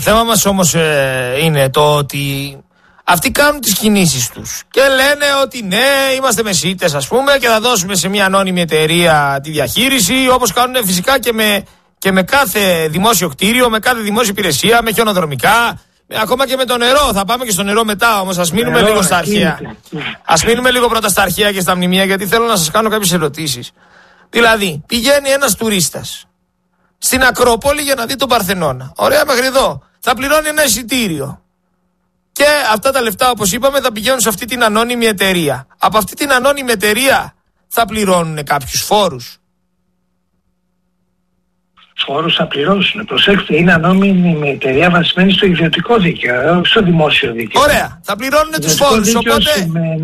θέμα μας όμως είναι το ότι αυτοί κάνουν τις κινήσεις τους και λένε ότι ναι, είμαστε μεσίτες ας πούμε και θα δώσουμε σε μια ανώνυμη εταιρεία τη διαχείριση, όπως κάνουν φυσικά και με κάθε δημόσιο κτίριο, με κάθε δημόσια υπηρεσία, με χιονοδρομικά, ακόμα και με το νερό. Θα πάμε και στο νερό μετά, όμως ας μείνουμε λίγο στα αρχαία. Ας μείνουμε λίγο πρώτα στα αρχαία και στα μνημεία, γιατί θέλω να σας κάνω κάποιες ερωτήσεις. Δηλαδή, πηγαίνει ένας τουρίστας στην Ακρόπολη για να δει τον Παρθενώνα. Ωραία, μέχρι εδώ. Θα πληρώνει ένα εισιτήριο. Και αυτά τα λεφτά, όπως είπαμε, θα πηγαίνουν σε αυτή την ανώνυμη εταιρεία. Από αυτή την ανώνυμη εταιρεία θα πληρώνουν κάποιους φόρους. Φόρους θα πληρώσουν. Προσέξτε, είναι ανώνυμη εταιρεία βασισμένη στο ιδιωτικό δίκαιο, όχι στο δημόσιο δίκαιο. Ωραία, θα πληρώνουν τους φόρους. Οπότε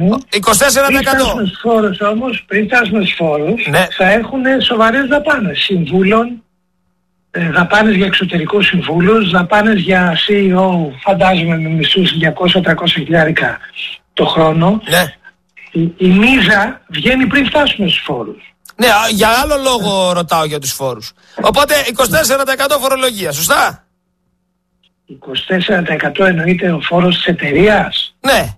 24%. Πριν φτάσουμε στους φόρους, ναι, θα έχουν σοβαρές δαπάνες συμβούλων, δαπάνες για εξωτερικούς συμβούλους, δαπάνες για CEO, φαντάζομαι με μισθούς 200-300 χιλιάρικα το χρόνο. Ναι. Η μίζα βγαίνει πριν φτάσουμε στους φόρους. Ναι, για άλλο λόγο ρωτάω για τους φόρους. Οπότε 24% φορολογία, σωστά? 24% εννοείται ο φόρος της εταιρείας. Ναι.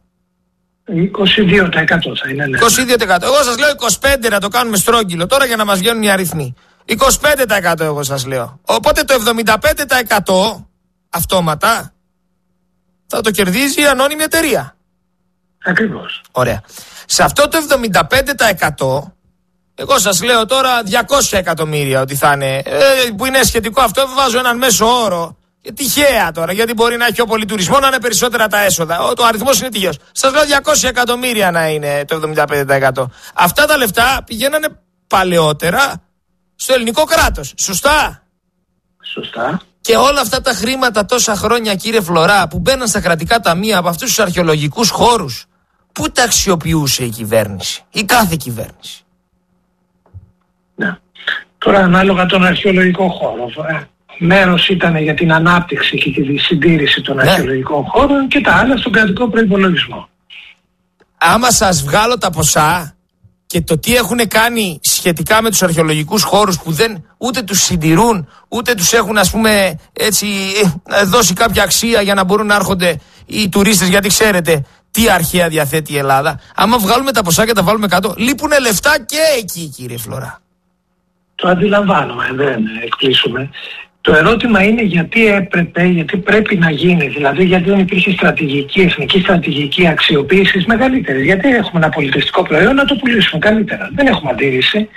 22% θα είναι. Ναι. 22%. Εγώ σας λέω 25% να το κάνουμε στρόγγυλο τώρα για να μας βγαίνουν οι αριθμοί. 25% εγώ σας λέω. Οπότε το 75% αυτόματα θα το κερδίζει η ανώνυμη εταιρεία. Ακριβώς. Ωραία. Σε αυτό το 75% εγώ σας λέω τώρα 200 εκατομμύρια ότι θα είναι, που είναι σχετικό αυτό, βάζω έναν μέσο όρο, τυχαία τώρα, γιατί μπορεί να έχει ο πολυτουρισμό να είναι περισσότερα τα έσοδα, το αριθμός είναι τυχαίος. Σας λέω 200 εκατομμύρια να είναι το 75%. Αυτά τα λεφτά πηγαίνανε παλαιότερα στο ελληνικό κράτος, σωστά? Σωστά. Και όλα αυτά τα χρήματα τόσα χρόνια, κύριε Φλωρά, που μπαίναν στα κρατικά ταμεία από αυτούς τους αρχαιολογικούς χώρους, πού τα αξιοποιούσε η κυβέρνηση, η κάθε κυβέρνηση? Ναι. Τώρα ανάλογα τον αρχαιολογικό χώρο. Μέρος ήταν για την ανάπτυξη και τη συντήρηση των αρχαιολογικών χώρων και τα άλλα στον κρατικό προϋπολογισμό. Άμα σας βγάλω τα ποσά και το τι έχουν κάνει σχετικά με τους αρχαιολογικούς χώρους που δεν ούτε τους συντηρούν, ούτε τους έχουν ας πούμε έτσι δώσει κάποια αξία για να μπορούν να έρχονται οι τουρίστες, γιατί ξέρετε τι αρχαία διαθέτει η Ελλάδα. Άμα βγάλουμε τα ποσά και τα βάλουμε κάτω, λείπουν λεφτά και εκεί, κύριε Φλωρά. Το αντιλαμβάνομαι, δεν εκπλήσουμε. Το ερώτημα είναι γιατί πρέπει να γίνει, δηλαδή γιατί δεν υπήρχε εθνική στρατηγική αξιοποίηση μεγαλύτερη. Γιατί έχουμε ένα πολιτιστικό προϊόν να το πουλήσουμε καλύτερα. Δεν έχουμε αντίρρηση.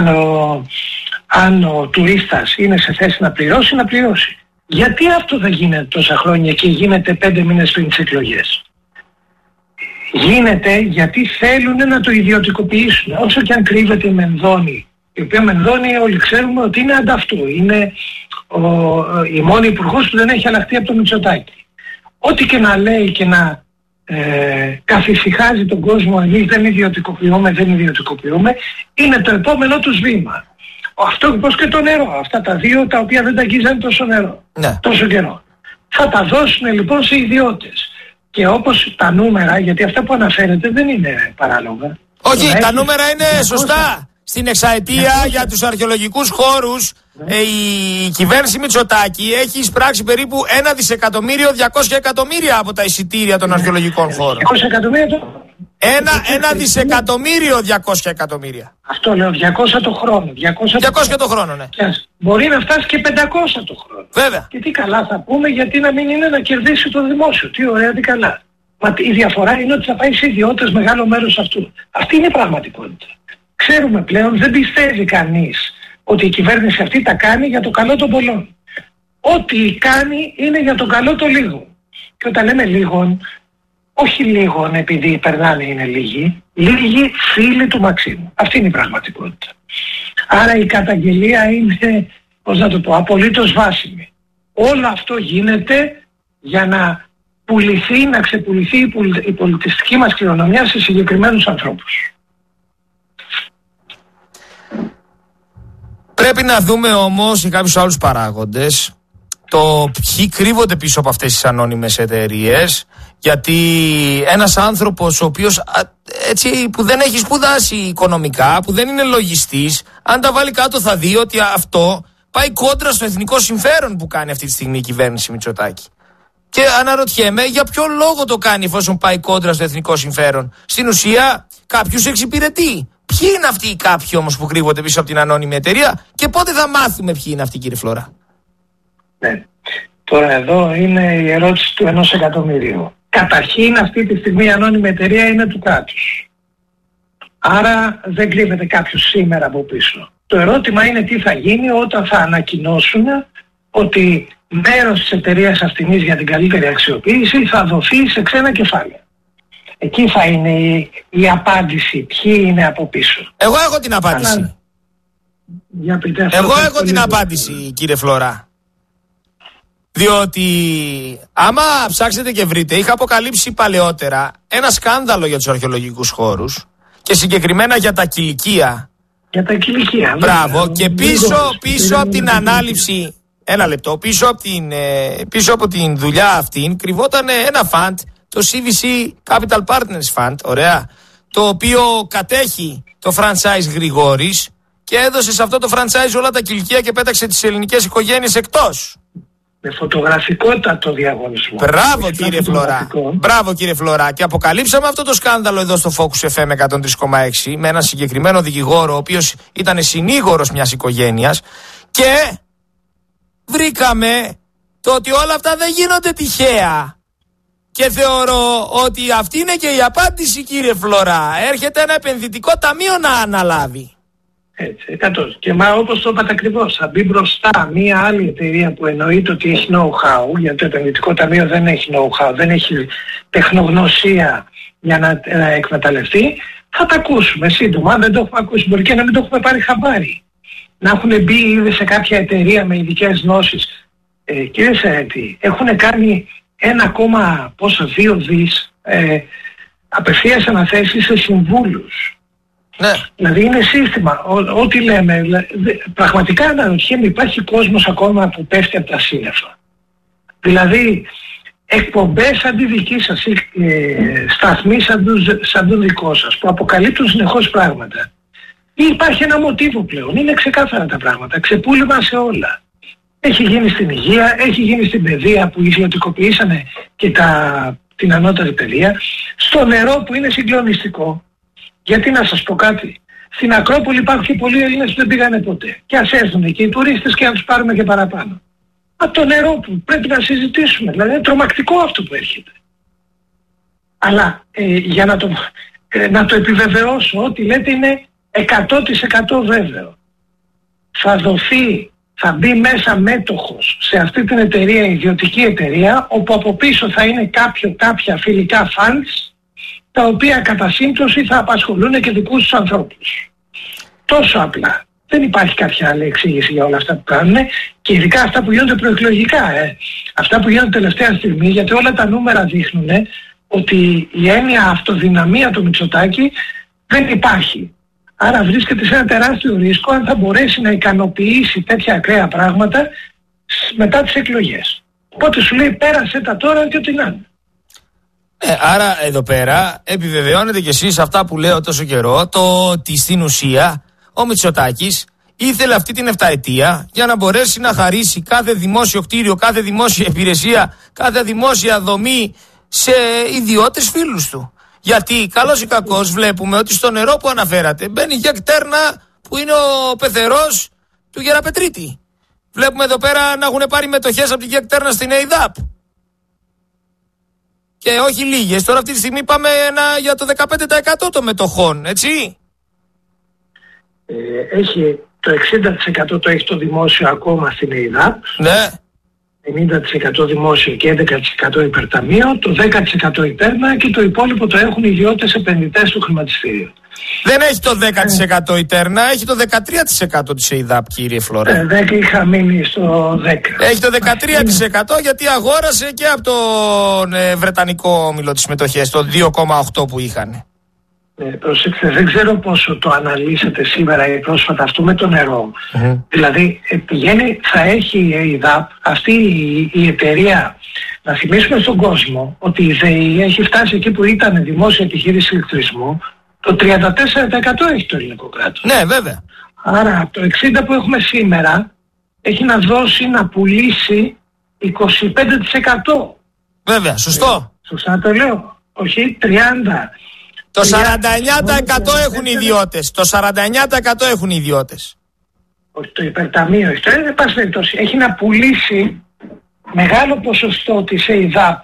Αν ο τουρίστας είναι σε θέση να πληρώσει, να πληρώσει. Γιατί αυτό δεν γίνεται τόσα χρόνια και γίνεται 5 μήνες πριν τις εκλογές? Γίνεται γιατί θέλουν να το ιδιωτικοποιήσουν. Όσο και αν κρύβεται η Μενδώνη, η οποία Μενδώνη όλοι ξέρουμε ότι είναι ανταυτού. Είναι η μόνη υπουργός που δεν έχει αλλάχτεί από το Μητσοτάκη. Ό,τι και να λέει και να καθησυχάζει τον κόσμο, εμείς δεν ιδιωτικοποιούμε, είναι το επόμενό τους βήμα. Αυτό όπως και το νερό. Αυτά τα δύο τα οποία δεν τα αγγίζανε τόσο καιρό. Θα τα δώσουν λοιπόν σε ιδιώτες. Και όπως τα νούμερα, γιατί αυτά που αναφέρετε δεν είναι παράλογα. Όχι, τα νούμερα είναι σωστά. Στην εξαετία για τους αρχαιολογικούς χώρους η κυβέρνηση Μητσοτάκη έχει εισπράξει περίπου 1 δισεκατομμύριο 200 εκατομμύρια από τα εισιτήρια των αρχαιολογικών χώρων. 200 εκατομμύρια το... 1 δισεκατομμύριο 200 εκατομμύρια. Αυτό λέω, 200 το χρόνο. 200 το χρόνο, ναι. Μπορεί να φτάσει και 500 το χρόνο. Βέβαια. Και τι καλά θα πούμε, γιατί να μην είναι να κερδίσει το δημόσιο. Τι ωραία, τι καλά. Μα η διαφορά είναι ότι θα πάει σε ιδιώτες μεγάλο μέρος αυτού. Αυτή είναι η πραγματικότητα. Ξέρουμε πλέον, δεν πιστεύει κανείς ότι η κυβέρνηση αυτή τα κάνει για το καλό των πολλών. Ό,τι κάνει είναι για τον καλό των λίγων. Και όταν λέμε λίγων, όχι λίγων επειδή περνάνε είναι λίγοι, λίγοι φίλοι του Μαξίμου. Αυτή είναι η πραγματικότητα. Άρα η καταγγελία είναι, πώς να το πω, απολύτως βάσιμη. Όλο αυτό γίνεται για να πουληθεί, να ξεπουληθεί η πολιτιστική μας κληρονομιά σε συγκεκριμένους ανθρώπους. Πρέπει να δούμε όμως και κάποιους άλλους παράγοντες, το ποιοι κρύβονται πίσω από αυτές τις ανώνυμες εταιρείες, γιατί ένας άνθρωπος ο οποίος έτσι, που δεν έχει σπουδάσει οικονομικά, που δεν είναι λογιστής, αν τα βάλει κάτω θα δει ότι αυτό πάει κόντρα στο εθνικό συμφέρον που κάνει αυτή τη στιγμή η κυβέρνηση Μητσοτάκη. Και αναρωτιέμαι για ποιο λόγο το κάνει εφόσον πάει κόντρα στο εθνικό συμφέρον. Στην ουσία κάποιους εξυπηρετεί. Ποιοι είναι αυτοί οι κάποιοι όμως που κρύβονται πίσω από την ανώνυμη εταιρεία και πότε θα μάθουμε ποιοι είναι αυτοί, κύριε Φλωρά? Ναι. Τώρα εδώ είναι η ερώτηση του 1 εκατομμυρίου. Καταρχήν αυτή τη στιγμή η ανώνυμη εταιρεία είναι του κράτους. Άρα δεν κρύβεται κάποιος σήμερα από πίσω. Το ερώτημα είναι τι θα γίνει όταν θα ανακοινώσουν ότι μέρος της εταιρείας αυτής για την καλύτερη αξιοποίηση θα δοθεί σε ξένα κεφάλαια. Εκεί θα είναι η απάντηση, ποιοι είναι από πίσω. Εγώ έχω την απάντηση. Για πείτε, εγώ έχω την απάντηση, κύριε Φλωρά. Διότι άμα ψάξετε και βρείτε, είχα αποκαλύψει παλαιότερα ένα σκάνδαλο για τους αρχαιολογικούς χώρους και συγκεκριμένα για τα κηλικεία. Για τα κηλικεία. Μπράβο. Και πίσω από την ανάληψη, ένα λεπτό, πίσω από την δουλειά αυτή κρυβόταν ένα φαντ, το CVC Capital Partners Fund, ωραία, το οποίο κατέχει το franchise Γρηγόρης και έδωσε σε αυτό το franchise όλα τα κηλικεία και πέταξε τις ελληνικές οικογένειες εκτός. Με φωτογραφικότατο διαγωνισμό. Μπράβο κύριε Φλωρά. Μπράβο κύριε Φλωρά. Και αποκαλύψαμε αυτό το σκάνδαλο εδώ στο Focus FM 103,6 με έναν συγκεκριμένο δικηγόρο, ο οποίος ήταν συνήγορος μιας οικογένειας και βρήκαμε το ότι όλα αυτά δεν γίνονται τυχαία. Και θεωρώ ότι αυτή είναι και η απάντηση, κύριε Φλωρά. Έρχεται ένα επενδυτικό ταμείο να αναλάβει. Έτσι, 100. Και όπως το είπατε ακριβώς, θα μπει μπροστά μία άλλη εταιρεία που εννοείται ότι έχει know-how, γιατί το επενδυτικό ταμείο δεν έχει know-how, δεν έχει τεχνογνωσία για να εκμεταλλευτεί. Θα τα ακούσουμε σύντομα. Αν δεν το έχουμε ακούσει, μπορεί και να μην το έχουμε πάρει χαμπάρι. Να έχουν μπει ήδη σε κάποια εταιρεία με ειδικές γνώσεις. Κύριε Σερέτη, έχουν κάνει 1,2 δις απευθείας αναθέσεις σε συμβούλους. Ναι. Δηλαδή είναι σύστημα. Ό,τι λέμε, πραγματικά αναρωτιέμαι, υπάρχει κόσμος ακόμα που πέφτει από τα σύννεφα. Δηλαδή εκπομπές σαν τη δική σας, σταθμοί σαν το δικό σας, που αποκαλύπτουν συνεχώς πράγματα. Ή υπάρχει ένα μοτίβο πλέον, είναι ξεκάθαρα τα πράγματα, ξεπούλημα σε όλα. Έχει γίνει στην υγεία, έχει γίνει στην παιδεία που ιδιωτικοποιήσανε και την ανώτερη παιδεία, στο νερό που είναι συγκλονιστικό. Γιατί να σας πω κάτι, στην Ακρόπολη υπάρχουν πολλοί Έλληνες που δεν πήγανε ποτέ. Και ας έρθουν εκεί οι τουρίστες και να τους πάρουμε και παραπάνω. Από το νερό που πρέπει να συζητήσουμε, δηλαδή είναι τρομακτικό αυτό που έρχεται. Αλλά για να το επιβεβαιώσω, ό,τι λέτε είναι 100% βέβαιο. Θα μπει μέσα μέτοχος σε αυτή την εταιρεία, ιδιωτική εταιρεία, όπου από πίσω θα είναι κάποια φιλικά funds, τα οποία κατά σύμπτωση θα απασχολούν και δικούς τους ανθρώπους. Τόσο απλά. Δεν υπάρχει κάποια άλλη εξήγηση για όλα αυτά που κάνουν και ειδικά αυτά που γίνονται προεκλογικά. Αυτά που γίνονται τελευταία στιγμή, γιατί όλα τα νούμερα δείχνουν ότι η έννοια αυτοδυναμία του Μητσοτάκη δεν υπάρχει. Άρα βρίσκεται σε ένα τεράστιο ρίσκο αν θα μπορέσει να ικανοποιήσει τέτοια ακραία πράγματα μετά τις εκλογές. Οπότε σου λέει πέρασε τα τώρα και ό,τι να είναι. Άρα εδώ πέρα επιβεβαιώνετε κι εσείς αυτά που λέω τόσο καιρό, το ότι στην ουσία ο Μητσοτάκης ήθελε αυτή την 7ετία για να μπορέσει να χαρίσει κάθε δημόσιο κτίριο, κάθε δημόσια υπηρεσία, κάθε δημόσια δομή σε ιδιώτες φίλους του. Γιατί καλώς ή κακώς βλέπουμε ότι στο νερό που αναφέρατε μπαίνει η ΓΕΚ Τέρνα που είναι ο πεθερός του Γεραπετρίτη. Βλέπουμε εδώ πέρα να έχουν πάρει μετοχές από τη ΓΕΚ Τέρνα στην ΕΙΔΑΠ. Και όχι λίγες. Τώρα αυτή τη στιγμή πάμε για το 15% των μετοχών, έτσι. Έχει το 60% το έχει το δημόσιο ακόμα στην ΕΙΔΑΠ. Ναι. 90% δημόσιο και 11% υπερταμείο, το 10% υπέρνα και το υπόλοιπο το έχουν οι ιδιώτες επενδυτές του χρηματιστήριου. Δεν έχει το 10% η Τέρνα, έχει το 13% της ΕΙΔΑΠ, κύριε Φλωρέ. 10 είχα μείνει στο 10. Έχει το 13% γιατί αγόρασε και από τον Βρετανικό όμιλο τις μετοχές, το 2,8 που είχαν. Προσέξτε, δεν ξέρω πόσο το αναλύσετε σήμερα ή πρόσφατα αυτό με το νερό. Δηλαδή θα έχει η ΕΙΔΑΠ, αυτή η εταιρεία, να θυμίσουμε στον κόσμο ότι η ΔΕΗ έχει φτάσει εκεί που ήταν δημόσια επιχείρηση ηλεκτρισμού, το 34% έχει το ελληνικό κράτος. Ναι, βέβαια. Άρα το 60% που έχουμε σήμερα έχει να δώσει, να πουλήσει 25%. Βέβαια, σωστό. Σωστά το λέω. Όχι 30%. Το 49% έχουν οι ιδιώτες. Το 49% έχουν οι ιδιώτες. Όχι, το υπερταμείο. Έχει να πουλήσει μεγάλο ποσοστό της ΕΙΔΑΠ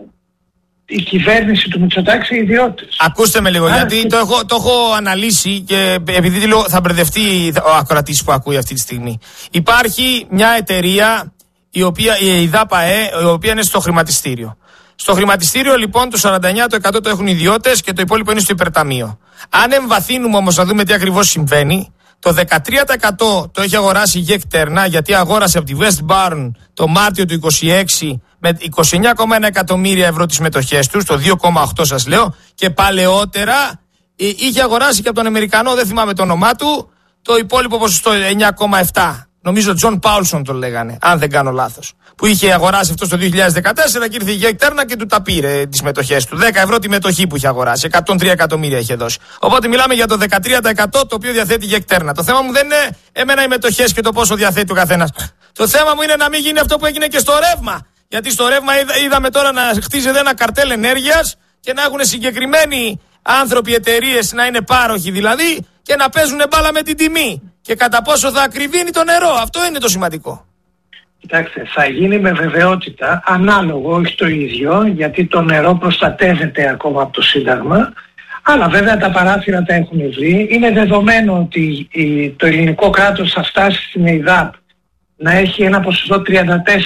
η κυβέρνηση του Μητσοτάκη σε ιδιώτες. Ακούστε με λίγο, γιατί το έχω αναλύσει και επειδή θα μπερδευτεί ο ακροατής που ακούει αυτή τη στιγμή. Υπάρχει μια εταιρεία η ΕΙΔΑΠ ΑΕ, η οποία είναι στο χρηματιστήριο. Στο χρηματιστήριο λοιπόν το 49% το έχουν οι ιδιώτες και το υπόλοιπο είναι στο υπερταμείο. Αν εμβαθύνουμε όμως να δούμε τι ακριβώς συμβαίνει, το 13% το έχει αγοράσει η Γεκτέρνα, γιατί αγόρασε από τη Westbourne το Μάρτιο του 26 με 29,1 εκατομμύρια ευρώ τις μετοχές τους, το 2,8 σας λέω, και παλαιότερα είχε αγοράσει και από τον Αμερικανό, δεν θυμάμαι το όνομά του, το υπόλοιπο ποσοστό 9,7. Νομίζω John Paulson το λέγανε, αν δεν κάνω λάθος. Που είχε αγοράσει αυτό το 2014 και ήρθε η Γεκτέρνα και του τα πήρε τις μετοχές του. 10 ευρώ τη μετοχή που είχε αγοράσει. 103 εκατομμύρια είχε δώσει. Οπότε μιλάμε για το 13% το οποίο διαθέτει η Γεκτέρνα. Το θέμα μου δεν είναι εμένα οι μετοχές και το πόσο διαθέτει ο καθένας. Το θέμα μου είναι να μην γίνει αυτό που έγινε και στο ρεύμα. Γιατί στο ρεύμα είδαμε τώρα να χτίζεται ένα καρτέλ ενέργειας και να έχουν συγκεκριμένοι άνθρωποι, εταιρείες να είναι πάροχοι δηλαδή και να παίζουν μπάλα με την τιμή. Και κατά πόσο θα ακριβίνει το νερό. Αυτό είναι το σημαντικό. Κοιτάξτε, θα γίνει με βεβαιότητα ανάλογο, όχι το ίδιο, γιατί το νερό προστατεύεται ακόμα από το Σύνταγμα, αλλά βέβαια τα παράθυρα τα έχουν βρει. Είναι δεδομένο ότι το ελληνικό κράτος θα φτάσει στην ΕΙΔΑΠ να έχει ένα ποσοστό 34%,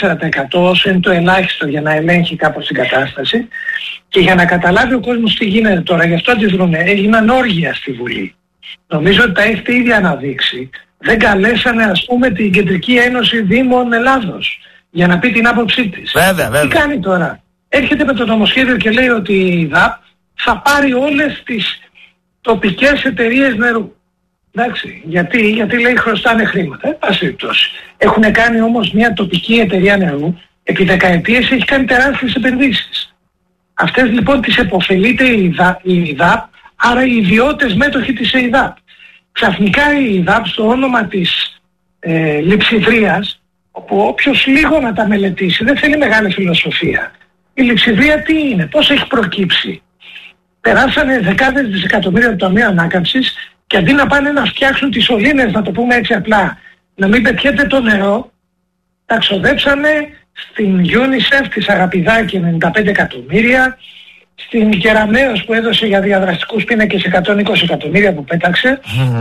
όσο είναι το ελάχιστο για να ελέγχει κάπως την κατάσταση. Και για να καταλάβει ο κόσμος τι γίνεται τώρα, γι' αυτό αντιδρούμε, έγιναν όργια στη Βουλή. Νομίζω ότι τα έχετε ήδη αναδείξει. Δεν καλέσανε, ας πούμε, την Κεντρική Ένωση Δήμων Ελλάδος για να πει την άποψή της. Βέβαια. Τι κάνει τώρα? Έρχεται με το νομοσχέδιο και λέει ότι η ΔΑΠ θα πάρει όλες τις τοπικές εταιρείες νερού. Εντάξει, γιατί λέει χρωστάνε χρήματα. Έχουν κάνει όμως μια τοπική εταιρεία νερού, επί δεκαετίες έχει κάνει τεράστιες επενδύσεις. Αυτές λοιπόν τις επωφελείται η ΔΑΠ, άρα οι ιδιώτες μέτοχοι της ΕΙΔΑΠ. Ξαφνικά η ΕΙΔΑΠ στο όνομα της λειψιδρίας, όπου όποιος λίγο να τα μελετήσει, δεν θέλει μεγάλη φιλοσοφία. Η λειψιδρία τι είναι, πώς έχει προκύψει? Περάσανε δεκάδες δισεκατομμύρια από το Ταμείο Ανάκαμψης και αντί να πάνε να φτιάξουν τις σωλήνες, να το πούμε έτσι απλά, να μην πετιέται το νερό, τα ξοδέψανε στην UNICEF της Αγαπηδάκη 95 εκατομμύρια, στην Κεραμέως που έδωσε για διαδραστικούς πίνακες 120 εκατομμύρια που πέταξε.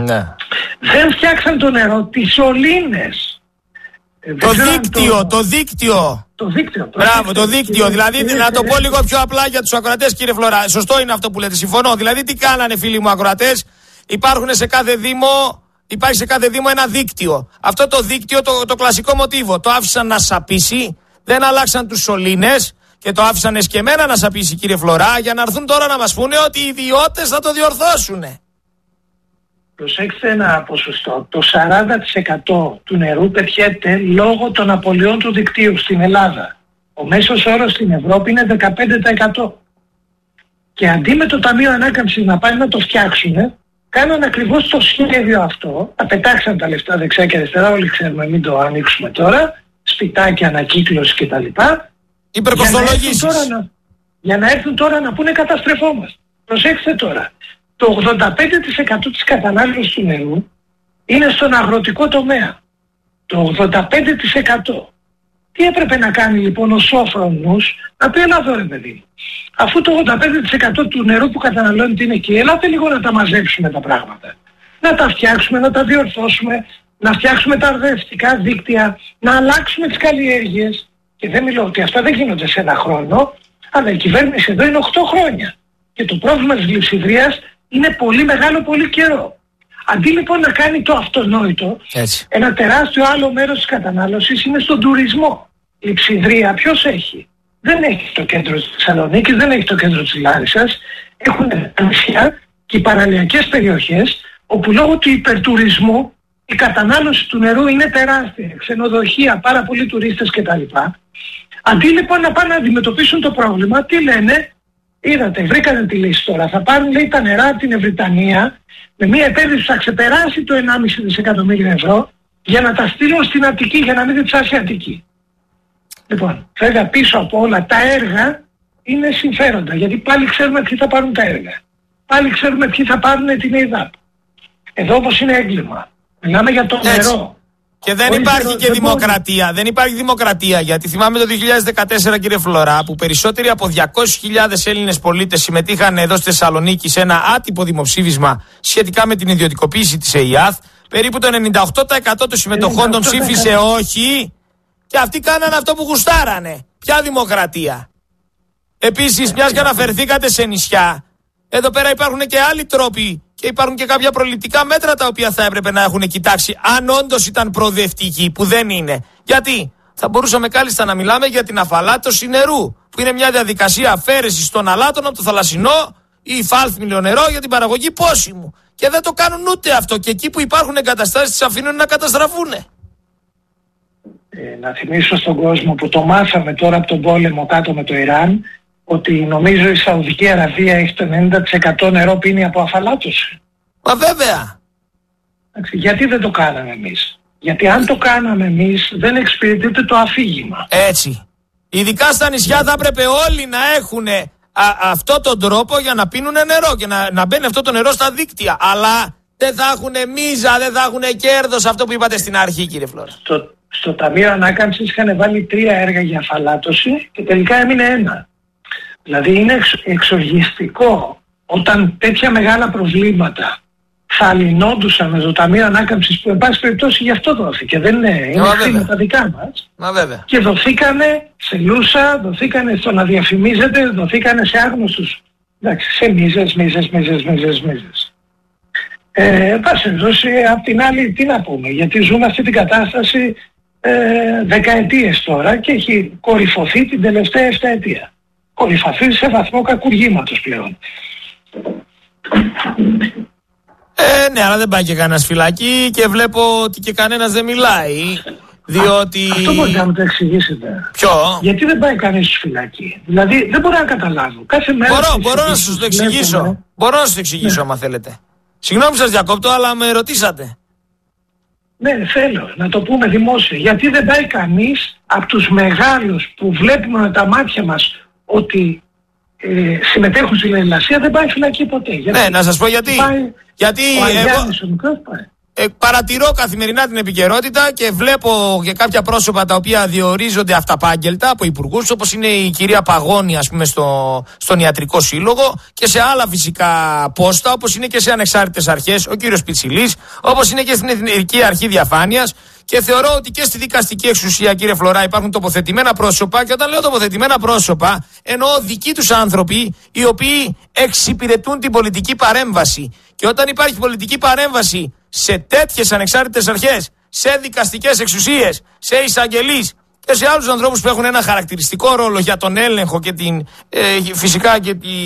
Δεν φτιάξαν το νερό, τις σωλήνες. Το δίκτυο. Μπράβο, το δίκτυο. Δηλαδή, να το πω λίγο πιο απλά για τους ακροατές, κύριε Φλωρά. Σωστό είναι αυτό που λέτε, συμφωνώ. Δηλαδή, τι κάνανε, φίλοι μου ακροατές? Υπάρχει σε κάθε Δήμο ένα δίκτυο. Αυτό το δίκτυο, το κλασικό μοτίβο, το άφησαν να σαπίσει, δεν αλλάξαν τους σωλήνες και το άφησαν εσκεμμένα να σαπίσει, κύριε Φλωρά, για να έρθουν τώρα να μας πούνε ότι οι ιδιώτες θα το διορθώσουνε. Προσέξτε ένα ποσοστό. Το 40% του νερού πετιέται λόγω των απολειών του δικτύου στην Ελλάδα. Ο μέσος όρος στην Ευρώπη είναι 15%. Και αντί με το Ταμείο Ανάκαμψης να πάνε να το φτιάξουν, κάναν ακριβώς το σχέδιο αυτό, τα πετάξαν τα λεφτά δεξιά και αριστερά, όλοι ξέρουμε, μην το ανοίξουμε τώρα, σπιτάκια, ανακύκλωση κτλ. Υπερκοστολογήσεις. Για να έρθουν τώρα να πούνε καταστρεφόμαστε. Προσέξτε τώρα. Το 85% της κατανάλωσης του νερού είναι στον αγροτικό τομέα. Το 85%. Τι έπρεπε να κάνει λοιπόν ο σόφρονος? Να πει έλα εδώ ρε παιδί. Αφού το 85% του νερού που καταναλώνεται είναι εκεί, ελάτε λίγο να τα μαζέψουμε τα πράγματα. Να τα φτιάξουμε, να τα διορθώσουμε, να φτιάξουμε τα αρδευτικά δίκτυα, να αλλάξουμε τις καλλιέργειες. Και δεν μιλώ ότι αυτά δεν γίνονται σε ένα χρόνο, αλλά η κυβέρνηση εδώ είναι 8 χρόνια. Και το πρόβλημα της γλυψιδρίας είναι πολύ μεγάλο, πολύ καιρό. Αντί λοιπόν να κάνει το αυτονόητο, έτσι, ένα τεράστιο άλλο μέρος της κατανάλωσης είναι στον τουρισμό. Η Λειψιδρία ποιος έχει? Δεν έχει το κέντρο της Θεσσαλονίκης, δεν έχει το κέντρο της Λάρισσας. Έχουν τα νησιά και οι παραλιακές περιοχές, όπου λόγω του υπερτουρισμού η κατανάλωση του νερού είναι τεράστια. Ξενοδοχεία, πάρα πολλοί τουρίστες κτλ. Αντί λοιπόν να πάνε να αντιμετωπίσουν το πρόβλημα, τι λένε? Είδατε, βρήκανε τη λύση τώρα. Θα πάρουν, λέει, τα νερά από την Ευρυτανία με μια επένδυση που θα ξεπεράσει το 1,5 δισεκατομμύριο ευρώ για να τα στείλουν στην Αττική, για να μην την ψάσει η Αττική. Λοιπόν, βέβαια πίσω από όλα τα έργα είναι συμφέροντα, γιατί πάλι ξέρουμε ποιοι θα πάρουν τα έργα. Πάλι ξέρουμε ποιοι θα πάρουν την ΕΙΔΑΠ. Εδώ όμως είναι έγκλημα. Μιλάμε για το νερό. Και δεν υπάρχει και δημοκρατία. Δεν υπάρχει δημοκρατία, γιατί θυμάμαι το 2014, κύριε Φλωρά, που περισσότεροι από 200.000 Έλληνες πολίτες συμμετείχαν εδώ στη Θεσσαλονίκη σε ένα άτυπο δημοψήφισμα σχετικά με την ιδιωτικοποίηση της ΕΙΑΘ. Περίπου το 98% των συμμετοχών των ψήφισε όχι, και αυτοί κάνανε αυτό που γουστάρανε. Ποια δημοκρατία? Επίσης, μιας και αναφερθήκατε σε νησιά, εδώ πέρα υπάρχουν και άλλοι τρόποι και υπάρχουν και κάποια προληπτικά μέτρα τα οποία θα έπρεπε να έχουν κοιτάξει, αν όντως ήταν προοδευτικοί, που δεν είναι. Γιατί θα μπορούσαμε κάλλιστα να μιλάμε για την αφαλάτωση νερού, που είναι μια διαδικασία αφαίρεσης των αλάτων από το θαλασσινό ή υφάλθμιλο νερό για την παραγωγή πόσιμου. Και δεν το κάνουν ούτε αυτό. Και εκεί που υπάρχουν εγκαταστάσεις τις αφήνουν να καταστραφούν. Να θυμίσω στον κόσμο που το μάθαμε τώρα από τον πόλεμο κάτω με το Ιράν, ότι νομίζω η Σαουδική Αραβία έχει το 90% νερό πίνει από αφαλάτωση. Μα βέβαια. Γιατί δεν το κάναμε εμείς? Γιατί αν το κάναμε εμείς δεν εξυπηρετείται το αφήγημα. Έτσι. Ειδικά στα νησιά θα έπρεπε όλοι να έχουν αυτό τον τρόπο για να πίνουν νερό και να μπαίνει αυτό το νερό στα δίκτυα. Αλλά δεν θα έχουν μίζα, δεν θα έχουν κέρδος, αυτό που είπατε στην αρχή, κύριε Φλόρα. Στο Ταμείο Ανάκαμψης είχαν βάλει 3 έργα για αφαλάτωση και τελικά έμεινε 1. Δηλαδή είναι εξοργιστικό όταν τέτοια μεγάλα προβλήματα θα λυνόντουσαν με το Ταμείο Ανάκαμψης, που εν πάση περιπτώσει γι' αυτό δόθηκε. Δεν είναι χρήματα δικά μας. Μα βέβαια. Και δοθήκανε σε λούσα, δοθήκανε στο να διαφημίζεται, δοθήκανε σε άγνωστους. Εντάξει, σε μίζες. Πάση περιπτώσει, απ' την άλλη τι να πούμε, γιατί ζούμε αυτή την κατάσταση δεκαετίες τώρα και έχει κορυφωθεί την τελευταία 7 ετία. Κορυφωθεί σε βαθμό κακουργήματος πλέον. Ναι, αλλά δεν πάει και κανένας φυλακή και βλέπω ότι και κανένας δεν μιλάει. Διότι... Αυτό μπορείτε να μου το εξηγήσετε? Ποιο? Γιατί δεν πάει κανείς στη φυλακή? Δηλαδή δεν μπορώ να καταλάβω. Κάθε μέρα μπορώ να σας το εξηγήσω. Μπορώ να σας το εξηγήσω, άμα θέλετε. Συγγνώμη σας διακόπτω, αλλά με ρωτήσατε. Ναι, θέλω να το πούμε δημόσια. Γιατί δεν πάει κανείς από τους μεγάλους που βλέπουμε με τα μάτια μας ότι συμμετέχουν στη λαϊλασία, δεν πάει φυλακή ποτέ? Γιατί? Ναι, να σας πω γιατί. Γιατί παρατηρώ καθημερινά την επικαιρότητα και βλέπω και κάποια πρόσωπα τα οποία διορίζονται αυταπάγγελτα από υπουργούς, όπως είναι η κυρία Παγώνη, ας πούμε, στον Ιατρικό Σύλλογο, και σε άλλα φυσικά πόστα, όπως είναι και σε ανεξάρτητες αρχές, ο κύριος Πιτσιλής, όπως είναι και στην Εθνική Αρχή Διαφάνειας. Και θεωρώ ότι και στη δικαστική εξουσία, κύριε Φλωρά, υπάρχουν τοποθετημένα πρόσωπα, και όταν λέω τοποθετημένα πρόσωπα, εννοώ δικοί τους άνθρωποι οι οποίοι εξυπηρετούν την πολιτική παρέμβαση. Και όταν υπάρχει πολιτική παρέμβαση σε τέτοιες ανεξάρτητες αρχές, σε δικαστικές εξουσίες, σε εισαγγελείς και σε άλλους ανθρώπους που έχουν ένα χαρακτηριστικό ρόλο για τον έλεγχο και φυσικά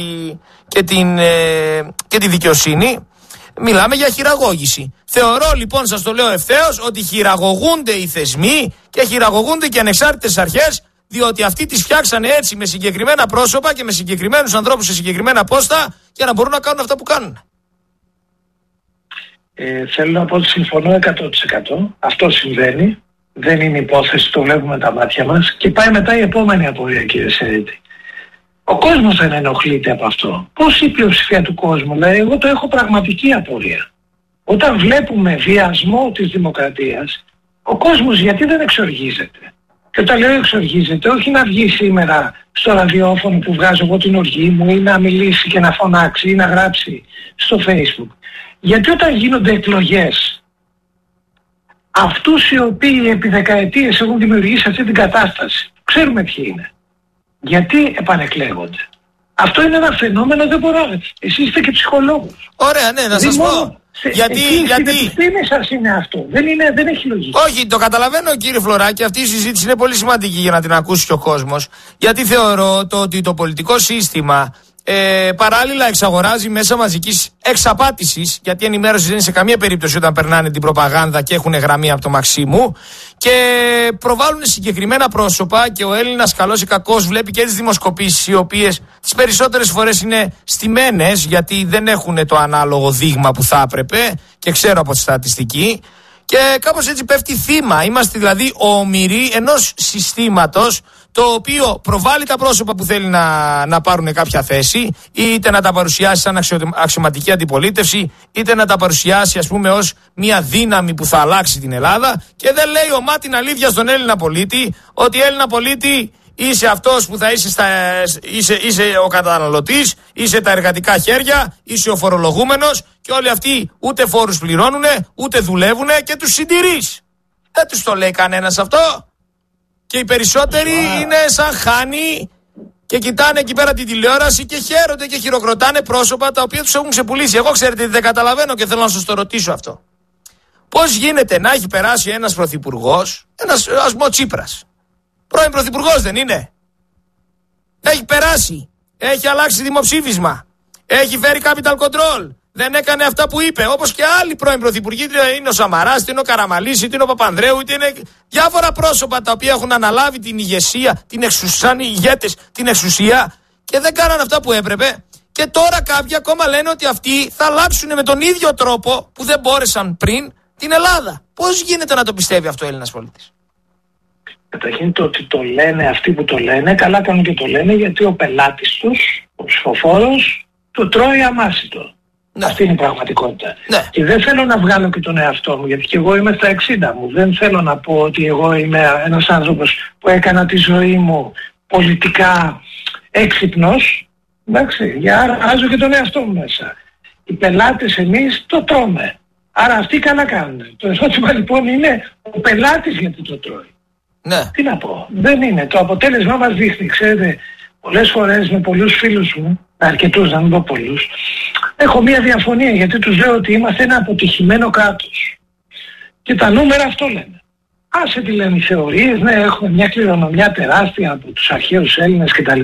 και τη δικαιοσύνη, μιλάμε για χειραγώγηση. Θεωρώ λοιπόν, σας το λέω ευθέως, ότι χειραγωγούνται οι θεσμοί και χειραγωγούνται και ανεξάρτητες αρχές, διότι αυτοί τις φτιάξανε έτσι με συγκεκριμένα πρόσωπα και με συγκεκριμένους ανθρώπους σε συγκεκριμένα πόστα για να μπορούν να κάνουν αυτά που κάνουν. Θέλω να πω ότι συμφωνώ 100%. Αυτό συμβαίνει. Δεν είναι υπόθεση, το βλέπουμε τα μάτια μας. Και πάει μετά η επόμενη απορία, κύριε Σερέτη. Ο κόσμος δεν ενοχλείται από αυτό. Πώς η πλειοψηφία του κόσμου? Δηλαδή, εγώ το έχω πραγματική απορία. Όταν βλέπουμε βιασμό της δημοκρατίας, ο κόσμος γιατί δεν εξοργίζεται? Και όταν λέω εξοργίζεται, όχι να βγει σήμερα στο ραδιόφωνο που βγάζω εγώ την οργή μου, ή να μιλήσει και να φωνάξει ή να γράψει στο Facebook. Γιατί όταν γίνονται εκλογές, αυτούς οι οποίοι επί δεκαετίες έχουν δημιουργήσει αυτή την κατάσταση, ξέρουμε ποιοι είναι, γιατί επανεκλέγονται? Αυτό είναι ένα φαινόμενο, δεν μπορώ. Εσείς είστε και ψυχολόγος. Ωραία, ναι, να σας πω. Γιατί. Στην επιστήμη σας είναι αυτό. Δεν έχει λογική. Όχι, το καταλαβαίνω, κύριε Φλωρά, και αυτή η συζήτηση είναι πολύ σημαντική για να την ακούσει και ο κόσμος. Γιατί θεωρώ ότι το πολιτικό σύστημα παράλληλα εξαγοράζει μέσα μαζικής εξαπάτησης, γιατί η ενημέρωση δεν είναι σε καμία περίπτωση όταν περνάνε την προπαγάνδα και έχουν γραμμή από το Μαξίμου, και προβάλλουν συγκεκριμένα πρόσωπα, και ο Έλληνας καλός ή κακός βλέπει και τις δημοσκοπήσεις, οι οποίες τις περισσότερες φορές είναι στημένες, γιατί δεν έχουν το ανάλογο δείγμα που θα έπρεπε, και ξέρω από τη στατιστική. Και κάπως έτσι πέφτει θύμα. Είμαστε δηλαδή ομηροί ενός συστήματος το οποίο προβάλλει τα πρόσωπα που θέλει να πάρουν κάποια θέση, είτε να τα παρουσιάσει σαν αξιωματική αντιπολίτευση, είτε να τα παρουσιάσει ας πούμε ως μια δύναμη που θα αλλάξει την Ελλάδα, και δεν λέει ομά την αλήθεια στον Έλληνα πολίτη, ότι Έλληνα πολίτη είσαι αυτός που θα είσαι ο καταναλωτής, είσαι τα εργατικά χέρια, είσαι ο φορολογούμενος, και όλοι αυτοί ούτε φόρους πληρώνουν, ούτε δουλεύουν και τους συντηρείς. Δεν τους το λέει κανένας αυτό. Και οι περισσότεροι είναι σαν χάνοι και κοιτάνε εκεί πέρα την τηλεόραση και χαίρονται και χειροκροτάνε πρόσωπα τα οποία τους έχουν ξεπουλήσει. Εγώ ξέρετε δεν καταλαβαίνω και θέλω να σας το ρωτήσω αυτό. Πώς γίνεται να έχει περάσει ένας πρωθυπουργός, ας πούμε ο Τσίπρας, πρώην πρωθυπουργός δεν είναι? Έχει περάσει, έχει αλλάξει δημοψήφισμα, έχει φέρει capital control, δεν έκανε αυτά που είπε, όπως και άλλοι πρώην πρωθυπουργοί, είτε είναι ο Σαμαράς, είτε είναι ο Καραμανλής, είτε είναι ο Παπανδρέου, είτε είναι διάφορα πρόσωπα τα οποία έχουν αναλάβει την ηγεσία, σαν ηγέτες την εξουσία, και δεν κάναν αυτά που έπρεπε. Και τώρα κάποιοι ακόμα λένε ότι αυτοί θα αλλάξουν με τον ίδιο τρόπο που δεν μπόρεσαν πριν την Ελλάδα. Πώς γίνεται να το πιστεύει αυτό ο Έλληνας πολίτης? Καταρχήν το ότι το λένε αυτοί που το λένε, καλά κάνουν και το λένε, γιατί ο πελάτης τους, ο ψηφοφόρος, το τρώει αμάσιτο. Ναι. Αυτή είναι η πραγματικότητα. Ναι. Και δεν θέλω να βγάλω και τον εαυτό μου, γιατί και εγώ είμαι στα 60 μου. Δεν θέλω να πω ότι εγώ είμαι ένας άνθρωπος που έκανα τη ζωή μου πολιτικά έξυπνος. Εντάξει, για βάζω και τον εαυτό μου μέσα. Οι πελάτες εμείς το τρώμε. Άρα αυτοί καλά κάνουν. Το ερώτημα λοιπόν είναι ο πελάτης γιατί το τρώει. Ναι. Τι να πω, δεν είναι. Το αποτέλεσμα μας δείχνει, ξέρετε, πολλές φορές με πολλούς φίλους μου, αρκετούς να μην πω πολλούς, έχω μία διαφωνία, γιατί τους λέω ότι είμαστε ένα αποτυχημένο κράτος. Και τα νούμερα αυτό λένε. Άσε τι λένε οι θεωρίες, ναι, έχουμε μια κληρονομιά τεράστια από τους αρχαίους Έλληνες κτλ.